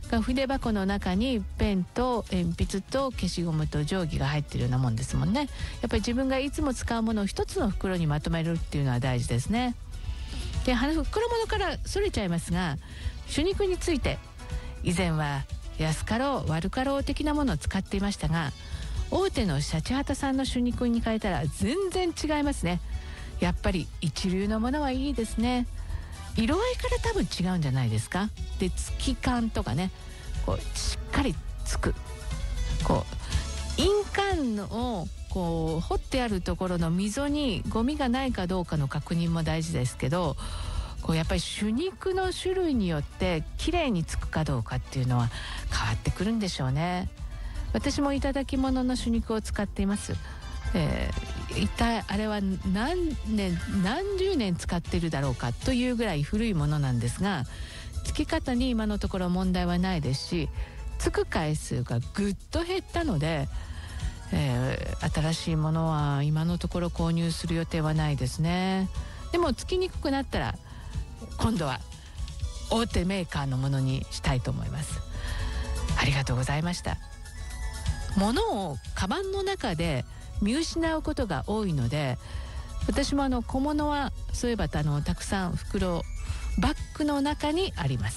が筆箱の中にペンと鉛筆と消しゴムと定規が入ってるようなもんですもんね。やっぱり自分がいつも使うものを一つの袋にまとめるっていうのは大事ですね。で、袋物からそれちゃいますが、手肉について以前は安かろう悪かろう的なものを使っていましたが、大手のシャチハタさんの手肉に変えたら全然違いますね。やっぱり一流のものはいいですね。色合いから多分違うんじゃないですか。で、つき感とかね、こうしっかりつく、こう印鑑をこう彫ってあるところの溝にゴミがないかどうかの確認も大事ですけど、こうやっぱり手肉の種類によって綺麗につくかどうかっていうのは変わってくるんでしょうね。私もいただき物の手肉を使っています。一体あれは何十年使ってるだろうかというぐらい古いものなんですが、つき方に今のところ問題はないですし、つく回数がぐっと減ったので、新しいものは今のところ購入する予定はないですね。でもつきにくくなったら今度は大手メーカーのものにしたいと思います。ありがとうございました。物をカバンの中で見失うことが多いので、私も小物はそういえばたくさん袋バッグの中にあります。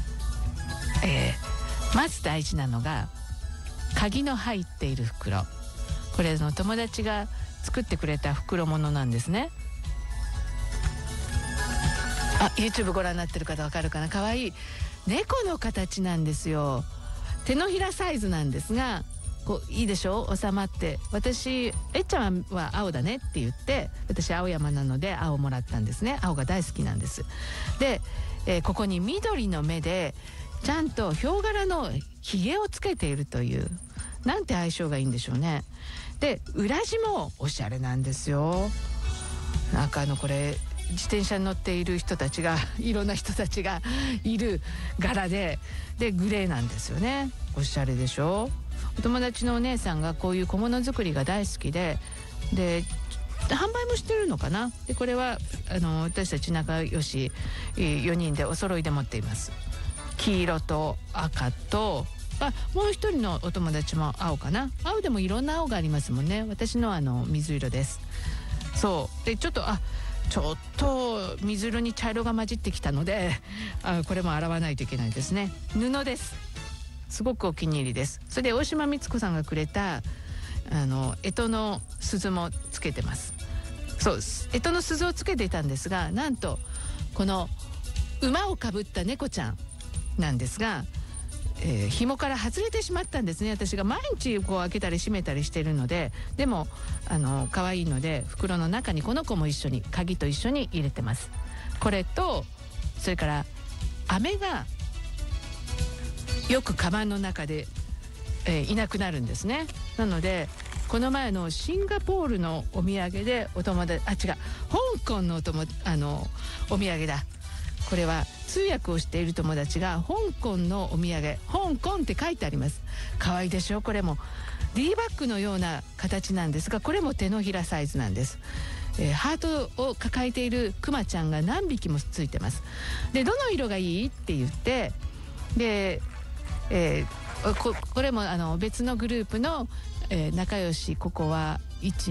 まず大事なのが鍵の入っている袋。これ友達が作ってくれた袋物なんですね。YouTube ご覧になってる方わかるかな。かわいい猫の形なんですよ。手のひらサイズなんですが、こういいでしょう、収まって。私えっちゃんは青だねって言って、私青山なので青もらったんですね。青が大好きなんです。で、ここに緑の目でちゃんとヒョウ柄のひげをつけているという、なんて相性がいいんでしょうね。で、裏地もおしゃれなんですよ。なんかこれ自転車に乗っている人たちが、いろんな人たちがいる柄でグレーなんですよね。おしゃれでしょ。お友達のお姉さんがこういう小物作りが大好きで販売もしてるのかな。で、これは私たち仲良し4人でお揃いで持っています。黄色と赤と、もう一人のお友達も青かな。青でもいろんな青がありますもんね。私のは水色です。そうで、ちょっと水色に茶色が混じってきたので、これも洗わないといけないですね。布です。すごくお気に入りです。それで大島光子さんがくれた干支の鈴もつけてます。そうです、干支の鈴をつけていたんですが、なんとこの馬をかぶった猫ちゃんなんですが、紐から外れてしまったんですね。私が毎日こう開けたり閉めたりしてるので、でも可愛いので袋の中にこの子も一緒に、鍵と一緒に入れてます。これと、それから飴がよくカバンの中で、いなくなるんですね。なのでこの前のシンガポールのお土産でお友達、香港のお土産だ。これは通訳をしている友達が香港のお土産、香港って書いてあります。可愛いでしょ。これも D バッグのような形なんですが、これも手のひらサイズなんです。ハートを抱えているクマちゃんが何匹もついてます。で、どの色がいいって言って、で、これも別のグループの、仲良し、ここは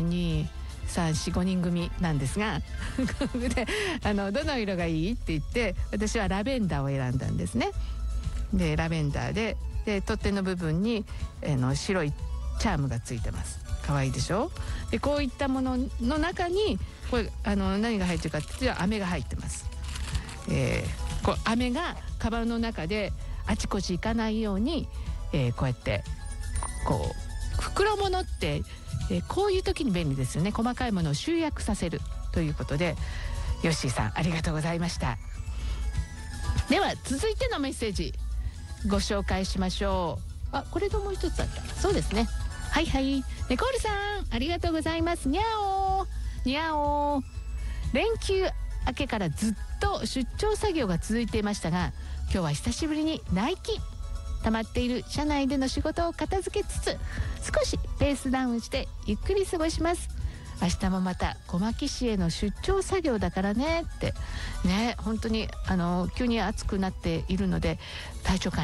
12345人組なんですがでどの色がいいって言って、私はラベンダーを選んだんですね。で、ラベンダーで取っ手の部分に白いチャームがついてます。可愛いでしょ。で、こういったものの中にこれ何が入ってるかって言ったら飴が入ってます。こう飴がカバンの中であちこち行かないように、こうやってこう袋物って、こういう時に便利ですよね。細かいものを集約させるということで、ヨッシーさんありがとうございました。では続いてのメッセージご紹介しましょう。これともう一つあった。そうですね。はいはい、ネコールさんありがとうございます。にゃおーにゃおー。連休明けからずっと出張作業が続いていましたが、今日は久しぶりに内勤。溜まっている社内での仕事を片付けつつ、少しペースダウンしてゆっくり過ごします。明日もまた小牧市への出張作業だからねってね。本当に急に暑くなっているので体調管